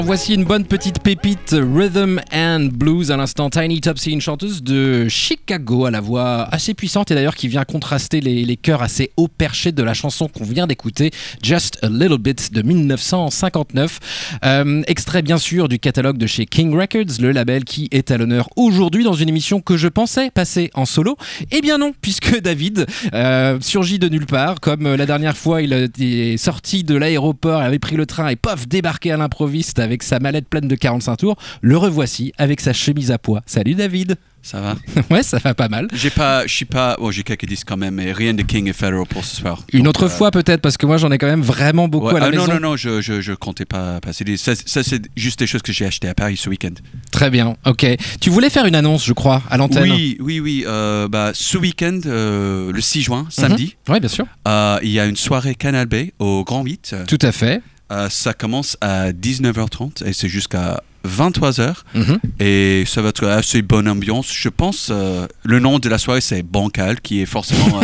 Voici une bonne petite pépite Rhythm and Blues à l'instant. Tiny Topsy, une chanteuse de Chicago à la voix assez puissante et d'ailleurs qui vient contraster les chœurs assez haut perchés de la chanson qu'on vient d'écouter, Just a Little Bit de 1959. Extrait bien sûr du catalogue de chez King Records, le label qui est à l'honneur aujourd'hui dans une émission que je pensais passer en solo. Eh bien non, puisque David surgit de nulle part. Comme la dernière fois, il est sorti de l'aéroport, avait pris le train et pof, débarqué à l'improviste avec sa mallette pleine de 45 tours. Le revoici avec sa chemise à pois. Salut David. Ça va? Ouais, ça va pas mal. J'ai quelques disques quand même, mais rien de King et Federal pour ce soir. Une autre fois peut-être, parce que moi j'en ai quand même vraiment beaucoup à la maison. Non, je comptais pas passer. Ça c'est juste des choses que j'ai achetées à Paris ce week-end. Très bien, ok. Tu voulais faire une annonce, je crois, à l'antenne. Oui. Ce week-end, le 6 juin, samedi. Oui, bien sûr. Il y a une soirée Canal B au Grand 8. Tout à fait. Ça commence à 19h30 et c'est jusqu'à 23h et ça va être assez bonne ambiance. Je pense le nom de la soirée c'est Bancal, qui est forcément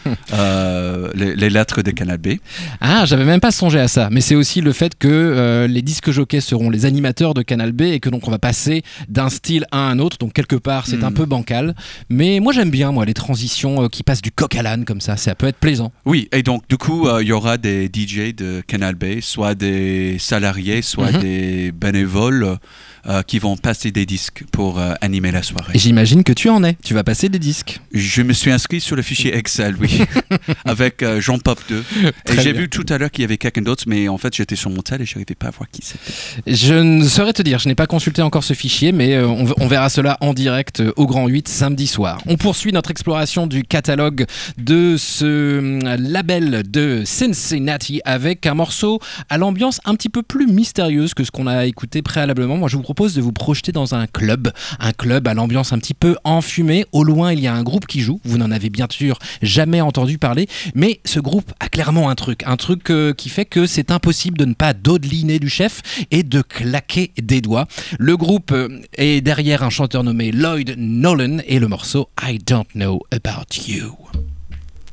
les lettres de Canal B. Ah, j'avais même pas songé à ça, mais c'est aussi le fait que les disques jockeys seront les animateurs de Canal B et que donc on va passer d'un style à un autre, donc quelque part c'est un peu bancal, mais moi j'aime bien les transitions qui passent du coq à l'âne comme ça peut être plaisant. Oui, et donc du coup il y aura des DJ de Canal B, soit des salariés, soit des bénévoles qui vont passer des disques pour animer la soirée. Et j'imagine que tu en es, tu vas passer des disques. Je me suis inscrit sur le fichier Excel, oui, avec Jean Pop 2. Et j'ai vu tout à l'heure qu'il y avait quelqu'un d'autre, mais en fait j'étais sur mon tel et je n'arrivais pas à voir qui c'était. Je ne saurais te dire, je n'ai pas consulté encore ce fichier, mais on verra cela en direct au Grand 8 samedi soir. On poursuit notre exploration du catalogue de ce label de Cincinnati avec un morceau à l'ambiance un petit peu plus mystérieuse que ce qu'on a écouté préalablement. Moi je vous propose de vous projeter dans un club à l'ambiance un petit peu enfumée. Au loin, il y a un groupe qui joue. Vous n'en avez bien sûr jamais entendu parler, mais ce groupe a clairement un truc qui fait que c'est impossible de ne pas dodeliner du chef et de claquer des doigts. Le groupe est derrière un chanteur nommé Lloyd Nolan et le morceau I Don't Know About You.